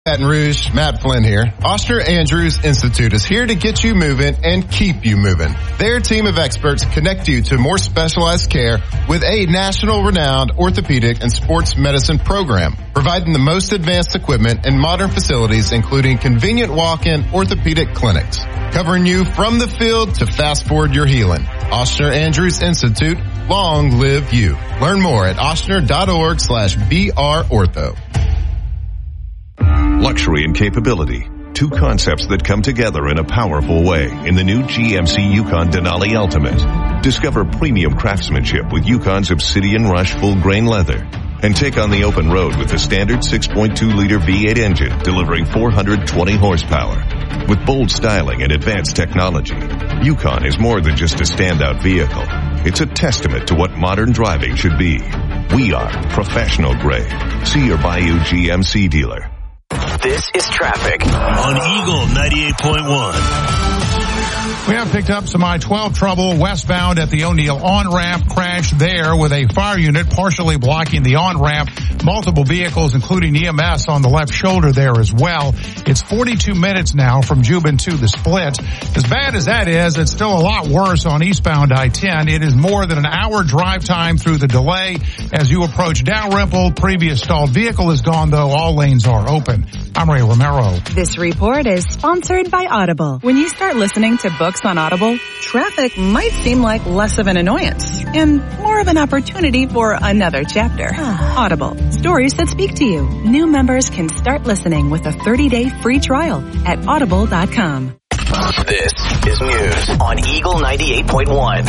Baton Rouge, Matt Flynn here. Oshner Andrews Institute is here to get you moving and keep you moving. Their team of experts connect you to more specialized care with a national renowned orthopedic and sports medicine program, providing the most advanced equipment and modern facilities, including convenient walk-in orthopedic clinics, covering you from the field to fast forward your healing. Oshner Andrews Institute, long live you. Learn more at oshner.org/BRortho. Luxury and capability, two concepts that come together in a powerful way in the new GMC Yukon Denali Ultimate. Discover premium craftsmanship with Yukon's Obsidian Rush full-grain leather. And take on the open road with the standard 6.2-liter V8 engine delivering 420 horsepower. With bold styling and advanced technology, Yukon is more than just a standout vehicle. It's a testament to what modern driving should be. We are professional grade. See your Bayou GMC dealer. This is traffic on Eagle 98.1. We have picked up some I-12 trouble westbound at the O'Neill on-ramp. Crash there with a fire unit partially blocking the on-ramp. Multiple vehicles, including EMS, on the left shoulder there as well. It's 42 minutes now from Juban to the split. As bad as that is, it's still a lot worse on eastbound I-10. It is more than an hour drive time through the delay as you approach Dalrymple. Previous stalled vehicle is gone, though. All lanes are open. I'm Ray Romero. This report is sponsored by Audible. When you start listening to books on Audible, traffic might seem like less of an annoyance and more of an opportunity for another chapter. Audible, stories that speak to you. New members can start listening with a 30-day free trial at audible.com. This is news on Eagle 98.1.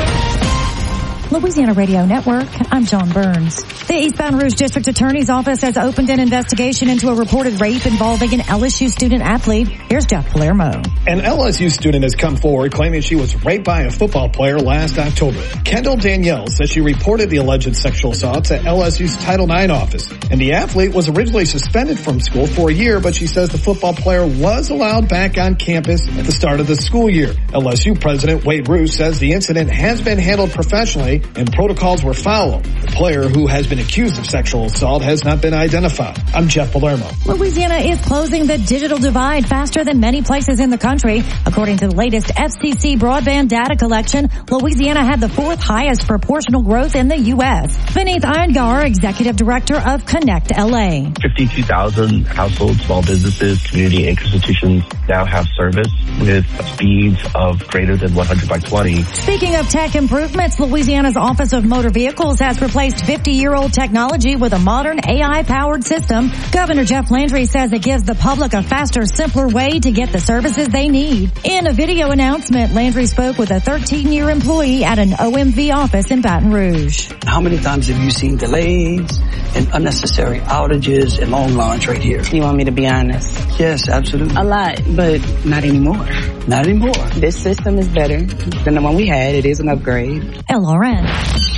Louisiana Radio Network, I'm John Burns. The East Baton Rouge District Attorney's Office has opened an investigation into a reported rape involving an LSU student-athlete. Here's Jeff Palermo. An LSU student has come forward claiming she was raped by a football player last October. Kendall Danielle says she reported the alleged sexual assaults at LSU's Title IX office. And the athlete was originally suspended from school for a year, but she says the football player was allowed back on campus at the start of the school year. LSU President Wade Roos says the incident has been handled professionally and protocols were followed. The player who has been accused of sexual assault has not been identified. I'm Jeff Palermo. Louisiana is closing the digital divide faster than many places in the country. According to the latest FCC broadband data collection, Louisiana had the fourth highest proportional growth in the U.S. Vineeth Iyengar, Executive Director of Connect LA. 52,000 households, small businesses, community institutions now have service with speeds of greater than 100 by 20. Speaking of tech improvements, Louisiana's Office of Motor Vehicles has replaced 50-year-old technology with a modern AI-powered system. Governor Jeff Landry says it gives the public a faster, simpler way to get the services they need. In a video announcement, Landry spoke with a 13-year employee at an OMV office in Baton Rouge. How many times have you seen delays and unnecessary outages and long lines right here? You want me to be honest? Yes, absolutely. A lot, but not anymore. Not anymore. This system is better than the one we had. It is an upgrade. LRN.